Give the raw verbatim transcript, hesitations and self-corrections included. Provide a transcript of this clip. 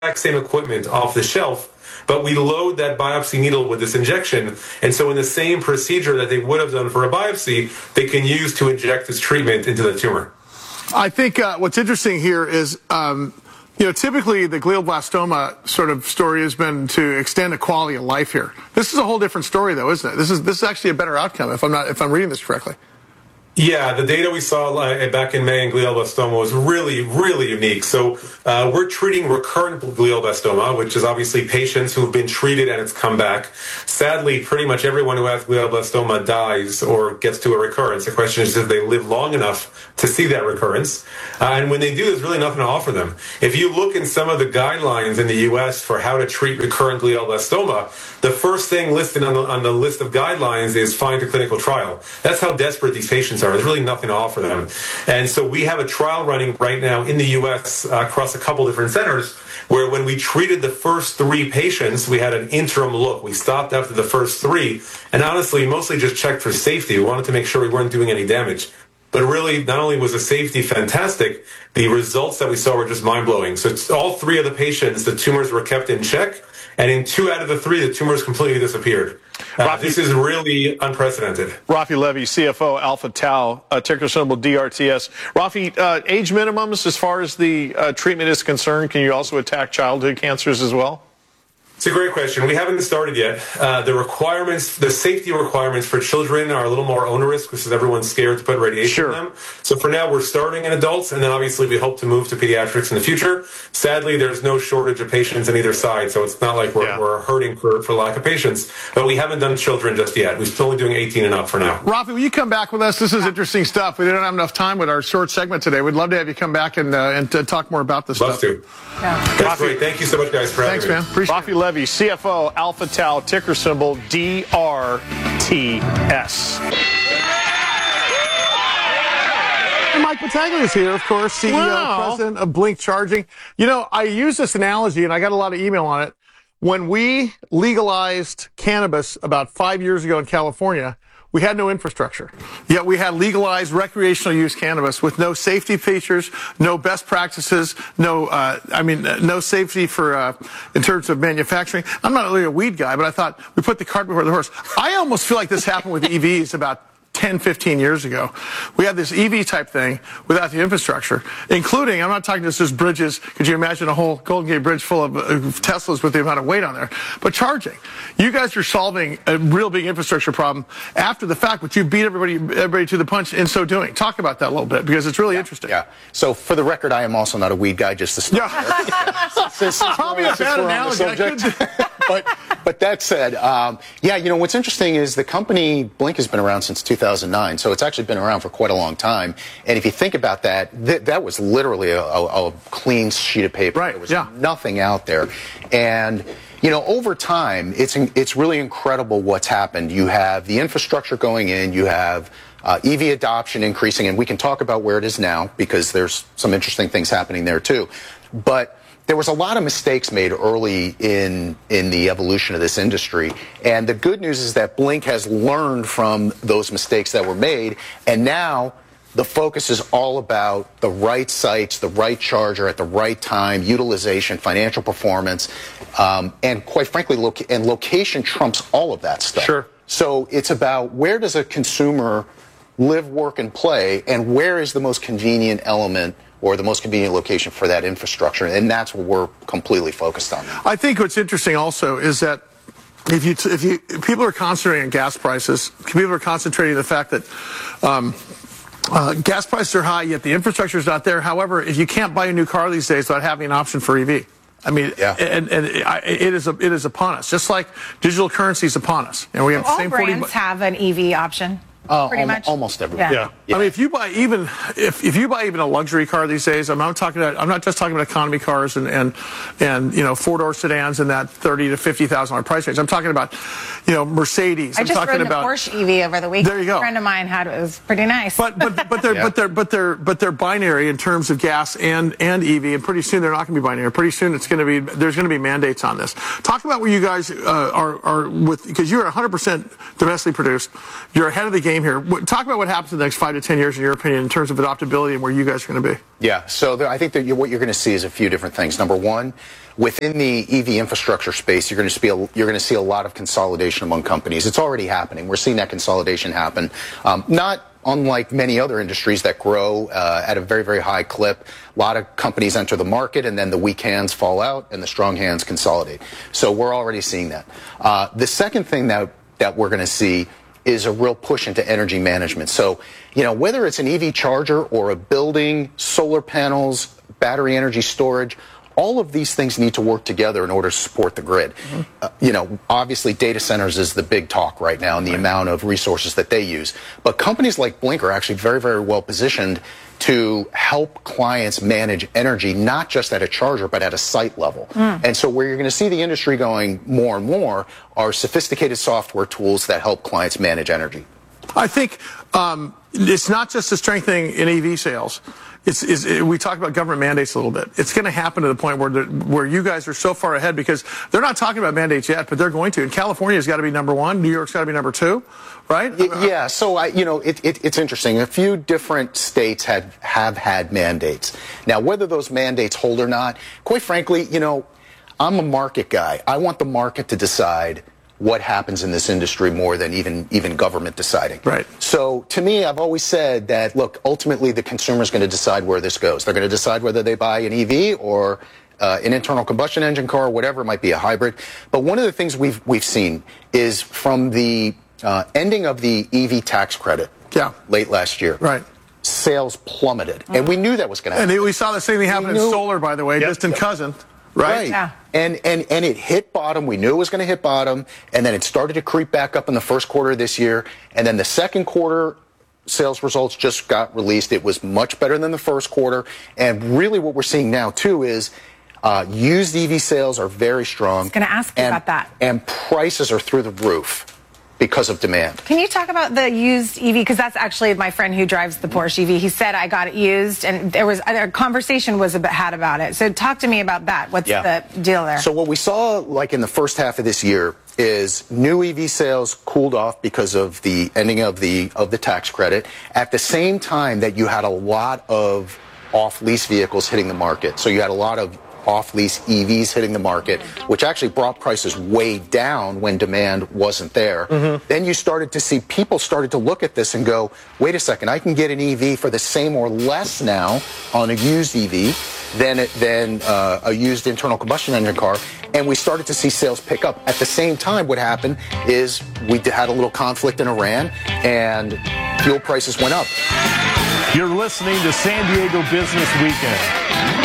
exact same equipment off the shelf, but we load that biopsy needle with this injection. And so in the same procedure that they would have done for a biopsy, they can use to inject this treatment into the tumor. I think uh, what's interesting here is, um, you know, typically the glioblastoma sort of story has been to extend the quality of life here. This is a whole different story, though, isn't it? This is this is actually a better outcome if I'm not if I'm reading this correctly. Yeah, the data we saw uh, back in May in glioblastoma was really, really unique. So uh, we're treating recurrent glioblastoma, which is obviously patients who've been treated and it's come back. Sadly, pretty much everyone who has glioblastoma dies or gets to a recurrence. The question is if they live long enough to see that recurrence. Uh, and when they do, there's really nothing to offer them. If you look in some of the guidelines in the U S for how to treat recurrent glioblastoma, the first thing listed on the, on the list of guidelines is find a clinical trial. That's how desperate these patients are. There's really nothing to offer them. And so we have a trial running right now in the U S uh, across a couple different centers where when we treated the first three patients, we had an interim look. We stopped after the first three and honestly mostly just checked for safety. We wanted to make sure we weren't doing any damage. But really, not only was the safety fantastic, the results that we saw were just mind-blowing. So it's all three of the patients, the tumors were kept in check, and in two out of the three, the tumors completely disappeared. Uh, Rafi, this is really unprecedented. Rafi Levy, C F O, Alpha Tau, uh, ticker symbol D R T S. Rafi, uh, age minimums as far as the uh, treatment is concerned, can you also attack childhood cancers as well? It's a great question. We haven't started yet. Uh, the requirements, the safety requirements for children are a little more onerous because everyone's scared to put radiation sure. in them. So for now, we're starting in adults, and then obviously we hope to move to pediatrics in the future. Sadly, there's no shortage of patients on either side, so it's not like we're, yeah. we're hurting for, for lack of patients. But we haven't done children just yet. We're still only doing eighteen and up for now. Rafi, will you come back with us? This is interesting stuff. We didn't have enough time with our short segment today. We'd love to have you come back and, uh, and to talk more about this love stuff. Love to. Yeah. That's great. Thank you so much, guys, for Thanks, having me. man. Appreciate Rafi Levy, C F O, Alpha Tau, ticker symbol D R T S. And Mike Battaglia is here, of course, C E O, wow. president of Blink Charging. You know, I use this analogy, and I got a lot of email on it. When we legalized cannabis about five years ago in California, we had no infrastructure. Yet we had legalized recreational use cannabis with no safety features, no best practices, no, uh, I mean, no safety for, uh, in terms of manufacturing. I'm not really a weed guy, but I thought we put the cart before the horse. I almost feel like this happened with E Vs about ten, fifteen years ago. We had this E V type thing without the infrastructure, including, I'm not talking just bridges. Could you imagine a whole Golden Gate Bridge full of uh, Teslas with the amount of weight on there? But charging. You guys are solving a real big infrastructure problem after the fact, but you beat everybody everybody to the punch in so doing. Talk about that a little bit, because it's really yeah, interesting. Yeah. So for the record, I am also not a weed guy, just to start. Yeah. since, since, since Probably a bad analogy. but, but that said, um, yeah, you know, what's interesting is the company, Blink, has been around since two thousand nine, so it's actually been around for quite a long time. And if you think about that, th that was literally a, a, a clean sheet of paper. Right, there was yeah. nothing out there. And, you know, over time, it's, it's really incredible what's happened. You have the infrastructure going in, you have uh, E V adoption increasing, and we can talk about where it is now, because there's some interesting things happening there too. But there was a lot of mistakes made early in in the evolution of this industry, and the good news is that Blink has learned from those mistakes that were made, and now the focus is all about the right sites, the right charger at the right time, utilization, financial performance, um, and quite frankly, loca and location trumps all of that stuff. Sure. So it's about where does a consumer live, work, and play, and where is the most convenient element or the most convenient location for that infrastructure, and that's what we're completely focused on. I think what's interesting also is that if you, if you, people are concentrating on gas prices, people are concentrating on the fact that um, uh, gas prices are high, yet the infrastructure is not there. However, if you can't buy a new car these days without having an option for E V, I mean, yeah. and, and it is a, it is upon us, just like digital currency is upon us. And we have so the same all brands have an E V option. Uh, Pretty al much. Almost everyone. Yeah. yeah. I mean, if you buy even if if you buy even a luxury car these days, I'm not talking about, I'm not just talking about economy cars and and and you know four door sedans in that thirty to fifty thousand dollar price range. I'm talking about you know Mercedes. I I'm just talking rode the about Porsche E V over the weekend. There you go. A friend of mine had it. It was pretty nice. But but but they're yeah. but they're but they're but they're binary in terms of gas and and E V, and pretty soon they're not going to be binary. Pretty soon it's going to be there's going to be mandates on this. Talk about where you guys uh, are are with, because you're one hundred percent domestically produced. You're ahead of the game. game here. What, talk about what happens in the next five to ten years, in your opinion, in terms of adoptability and where you guys are going to be. Yeah, so there, I think that you, what you're going to see is a few different things. Number one, within the E V infrastructure space, you're going to see a, you're going to see a lot of consolidation among companies. It's already happening. We're seeing that consolidation happen. Um, not unlike many other industries that grow uh, at a very, very high clip. A lot of companies enter the market, and then the weak hands fall out, and the strong hands consolidate. So we're already seeing that. Uh, the second thing that that we're going to see is a real push into energy management. So, you know, whether it's an E V charger or a building, solar panels, battery energy storage, all of these things need to work together in order to support the grid. Mm-hmm. Uh, you know, obviously data centers is the big talk right now and the right. amount of resources that they use. But companies like Blink are actually very, very well positioned to help clients manage energy, not just at a charger, but at a site level. Mm. And so where you're going to see the industry going more and more are sophisticated software tools that help clients manage energy. I think um, it's not just a strengthening in E V sales. It's, it's, it, we talked about government mandates a little bit. It's going to happen to the point where the, where you guys are so far ahead because they're not talking about mandates yet, but they're going to. And California's got to be number one. New York's got to be number two, right? Yeah. So I, you know, it, it, it's interesting. A few different states had have had mandates. Now, whether those mandates hold or not, quite frankly, you know, I'm a market guy. I want the market to decide what happens in this industry more than even even government deciding. Right. So to me, I've always said that, look, ultimately the consumer is going to decide where this goes. They're going to decide whether they buy an E V or uh, an internal combustion engine car, whatever it might be, a hybrid. But one of the things we've we've seen is from the uh, ending of the E V tax credit yeah. late last year. Right. Sales plummeted, and we knew that was going to happen. And we saw the same thing happen in solar, by the way, Yep. distant Yep. cousin. Right. Right. Yeah. And, and, and it hit bottom. We knew it was going to hit bottom. And then it started to creep back up in the first quarter of this year. And then the second quarter sales results just got released. It was much better than the first quarter. And really what we're seeing now, too, is uh, used E V sales are very strong. I was going to ask you and, about that. And prices are through the roof because of demand. Can you talk about the used E V? Because that's actually my friend who drives the Porsche E V. He said, I got it used, and there was a conversation was about, had about it. So talk to me about that. What's Yeah. the deal there? So what we saw, like in the first half of this year, is new E V sales cooled off because of the ending of the of the tax credit. At the same time that you had a lot of off-lease vehicles hitting the market. So you had a lot of off-lease E Vs hitting the market, which actually brought prices way down when demand wasn't there. Mm-hmm. Then you started to see people started to look at this and go, wait a second, I can get an E V for the same or less now on a used E V than, it, than uh, a used internal combustion engine car. And we started to see sales pick up. At the same time, what happened is we had a little conflict in Iran, and fuel prices went up. You're listening to San Diego Business Weekend.